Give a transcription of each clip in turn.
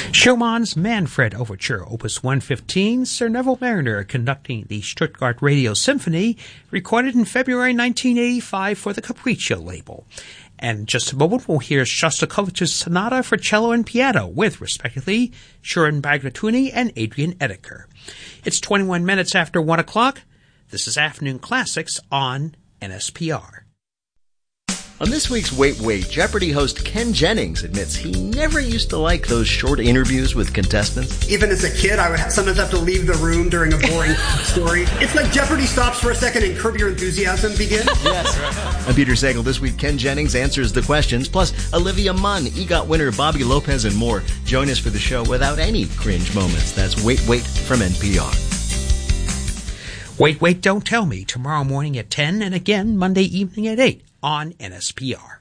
Schumann's Manfred Overture, Opus 115, Sir Neville Mariner conducting the Stuttgart Radio Symphony, recorded in February 1985 for the Capriccio label. And in just a moment, we'll hear Shostakovich's Sonata for Cello and Piano with, respectively, Shuren Bagratuni and Adrian Eddeker. It's 21 minutes after 1 o'clock. This is Afternoon Classics on NSPR. On this week's Wait, Wait, Jeopardy host Ken Jennings admits he never used to like those short interviews with contestants. Even as a kid, I would sometimes have to leave the room during a boring story. It's like Jeopardy stops for a second and Curb Your Enthusiasm begins. Yes. I'm Peter Sagal. This week, Ken Jennings answers the questions, plus Olivia Munn, EGOT winner Bobby Lopez, and more. Join us for the show without any cringe moments. That's Wait, Wait from NPR. Wait, Wait, Don't Tell Me, tomorrow morning at 10 and again Monday evening at 8 on NSPR.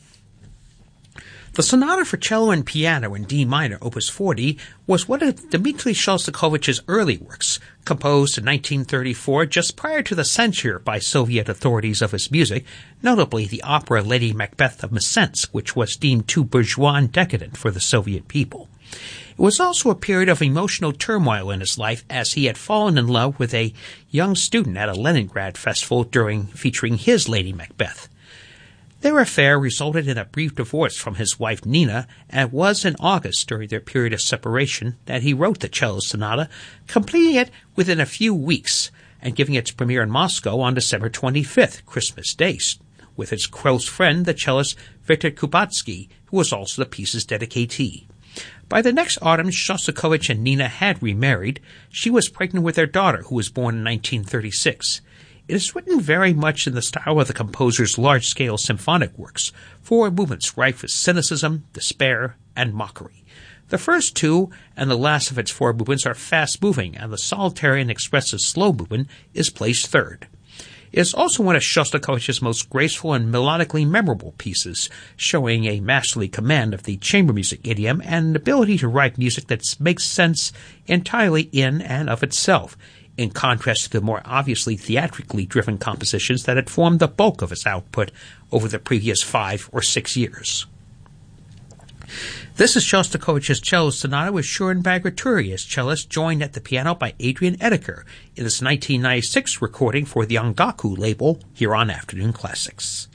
The Sonata for Cello and Piano in D minor, Opus 40, was one of Dmitri Shostakovich's early works, composed in 1934 just prior to the censure by Soviet authorities of his music, notably the opera Lady Macbeth of Messence, which was deemed too bourgeois and decadent for the Soviet people. It was also a period of emotional turmoil in his life, as he had fallen in love with a young student at a Leningrad festival featuring his Lady Macbeth. Their affair resulted in a brief divorce from his wife Nina, and it was in August, during their period of separation, that he wrote the cello sonata, completing it within a few weeks and giving its premiere in Moscow on December 25th, Christmas Day, with his close friend, the cellist Viktor Kubatsky, who was also the piece's dedicatee. By the next autumn, Shostakovich and Nina had remarried. She was pregnant with their daughter, who was born in 1936. It is written very much in the style of the composer's large-scale symphonic works, 4 movements rife with cynicism, despair, and mockery. The first 2 and the last of its 4 movements are fast-moving, and the solitary and expressive slow movement is placed third. It is also one of Shostakovich's most graceful and melodically memorable pieces, showing a masterly command of the chamber music idiom and an ability to write music that makes sense entirely in and of itself, in contrast to the more obviously theatrically driven compositions that had formed the bulk of his output over the previous 5 or 6 years. This is Shostakovich's cello sonata with Shuren Bagraturi as cellist, joined at the piano by Adrian Eddeker in this 1996 recording for the Ongaku label here on Afternoon Classics.